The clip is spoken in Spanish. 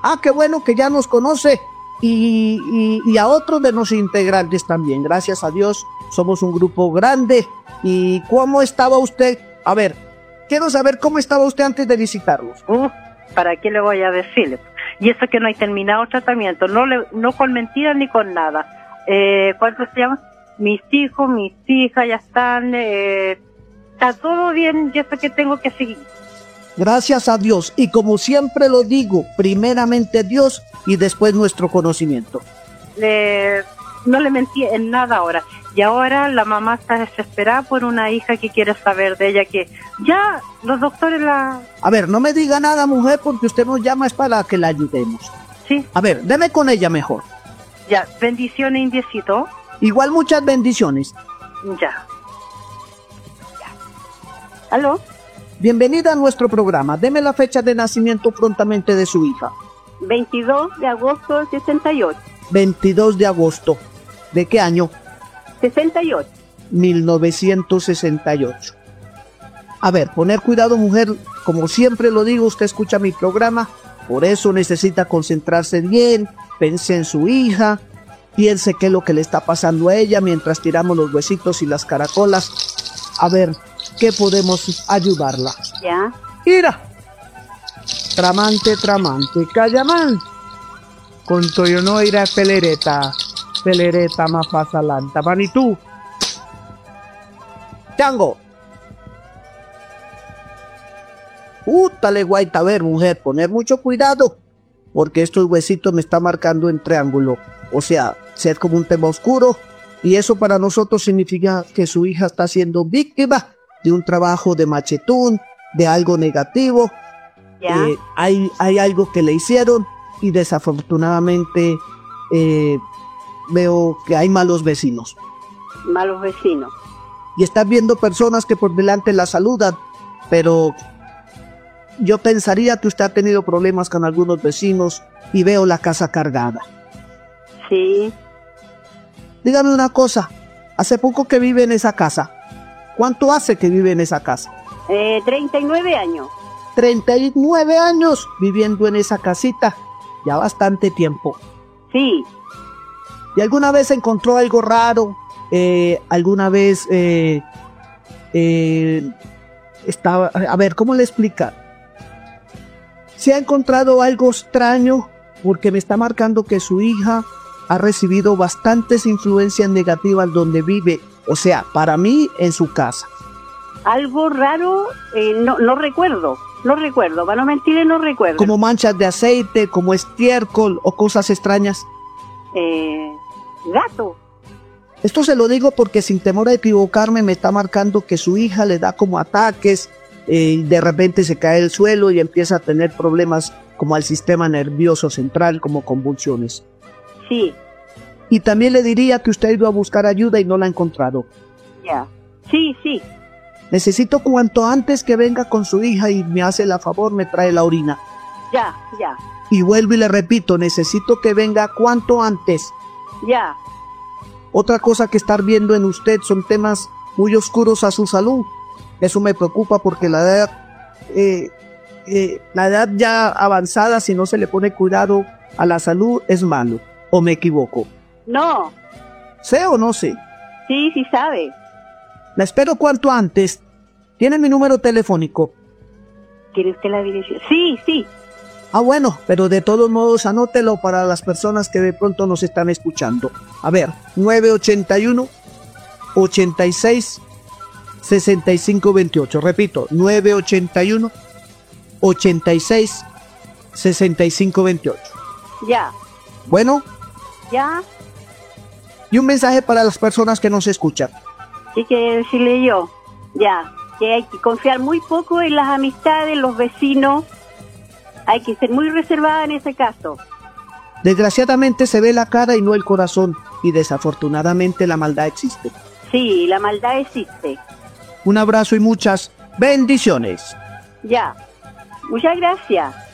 Ah, qué bueno que ya nos conoce. Y a otros de los integrantes también. Gracias a Dios, somos un grupo grande. ¿Y cómo estaba usted? A ver, quiero saber cómo estaba usted antes de visitarlos. ¿Para qué le voy a decirle? Y eso que no he terminado el tratamiento, no con mentiras ni con nada. ¿Cuántos se llaman? Mis hijos, mis hijas ya están, está todo bien, y eso que tengo que seguir. Gracias a Dios, y como siempre lo digo, primeramente Dios y después nuestro conocimiento. No le mentí en nada ahora. Y ahora la mamá está desesperada por una hija que quiere saber de ella, que ya los doctores la... A ver, no me diga nada, mujer, porque usted nos llama es para que la ayudemos. Sí. A ver, deme con ella mejor. Ya, bendiciones, indiecito. Igual muchas bendiciones. Ya. ¿Aló? Bienvenida a nuestro programa. Deme la fecha de nacimiento prontamente de su hija. 22 de agosto del 68. 22 de agosto. ¿De qué año? 68. 1968. A ver, poner cuidado, mujer. Como siempre lo digo, usted escucha mi programa. Por eso necesita concentrarse bien. Pense en su hija. Piense qué es lo que le está pasando a ella mientras tiramos los huesitos y las caracolas. A ver, ¿qué podemos ayudarla? Ya. Mira. Tramante, Cayamán. Conto yo no irá pelereta más pasalanta. Manitú. Chango. Útale, guaita, a ver, mujer, poner mucho cuidado, porque estos huesitos me están marcando en triángulo. O sea, ser como un tema oscuro, y eso para nosotros significa que su hija está siendo víctima de un trabajo de machetún, de algo negativo. Hay algo que le hicieron y desafortunadamente veo que hay malos vecinos. Malos vecinos. Y estás viendo personas que por delante la saludan, pero yo pensaría que usted ha tenido problemas con algunos vecinos y veo la casa cargada. Sí. Dígame una cosa, hace poco que vive en esa casa. ¿Cuánto hace que vive en esa casa? 39 años. 39 años viviendo en esa casita, ya bastante tiempo. Sí. ¿Y alguna vez encontró algo raro? ¿Alguna vez estaba... A ver, ¿cómo le explica? ¿Se ha encontrado algo extraño? Porque me está marcando que su hija ha recibido bastantes influencias negativas donde vive. O sea, para mí, en su casa. Algo raro, no recuerdo. No recuerdo, para no mentir, no recuerdo. Como manchas de aceite, como estiércol o cosas extrañas. Gato. Esto se lo digo porque sin temor a equivocarme me está marcando que su hija le da como ataques, de repente se cae al suelo y empieza a tener problemas como al sistema nervioso central, como convulsiones. Sí. Y también le diría que usted ha ido a buscar ayuda y no la ha encontrado. Ya. Sí, sí. Necesito cuanto antes que venga con su hija y me hace el favor, me trae la orina. Ya. Y vuelvo y le repito, necesito que venga cuanto antes. Ya. Otra cosa que estar viendo en usted son temas muy oscuros a su salud. Eso me preocupa porque la edad ya avanzada, si no se le pone cuidado a la salud, es malo. ¿O me equivoco? No. ¿Sé o no sé? Sí sabe. La espero cuanto antes. ¿Tiene mi número telefónico? ¿Quiere usted la dirección? Sí. Ah, bueno, pero de todos modos anótelo para las personas que de pronto nos están escuchando. A ver, 981 86 65 28. Repito, 981 86 65 28. Ya. Bueno. Ya. Y un mensaje para las personas que nos escuchan. ¿Qué quiere decirle yo? Ya, que hay que confiar muy poco en las amistades, los vecinos. Hay que ser muy reservada en ese caso. Desgraciadamente se ve la cara y no el corazón, y desafortunadamente la maldad existe. Sí, la maldad existe. Un abrazo y muchas bendiciones. Ya, muchas gracias.